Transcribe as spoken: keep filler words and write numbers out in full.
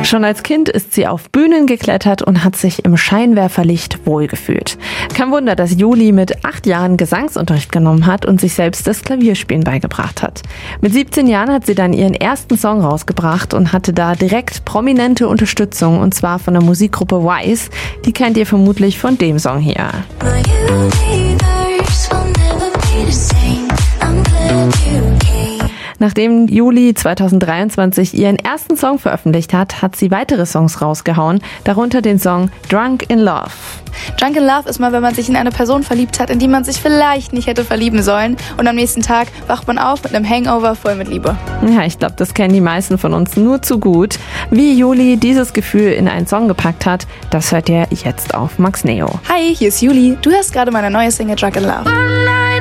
Schon als Kind ist sie auf Bühnen geklettert und hat sich im Scheinwerferlicht wohlgefühlt. Kein Wunder, dass Juli mit acht Jahren Gesangsunterricht genommen hat und sich selbst das Klavierspielen beigebracht hat. Mit siebzehn Jahren hat sie dann ihren ersten Song rausgebracht und hatte da direkt prominente Unterstützung, und zwar von der Musikgruppe Wise. Die kennt ihr vermutlich von dem Song hier. Nachdem Juli zweitausenddreiundzwanzig ihren ersten Song veröffentlicht hat, hat sie weitere Songs rausgehauen, darunter den Song Drunk in Love. Drunk in Love ist mal, wenn man sich in eine Person verliebt hat, in die man sich vielleicht nicht hätte verlieben sollen, und am nächsten Tag wacht man auf mit einem Hangover voll mit Liebe. Ja, ich glaube, das kennen die meisten von uns nur zu gut. Wie Juli dieses Gefühl in einen Song gepackt hat, das hört ihr jetzt auf Max Neo. Hi, hier ist Juli. Du hörst gerade meine neue Single Drunk in Love.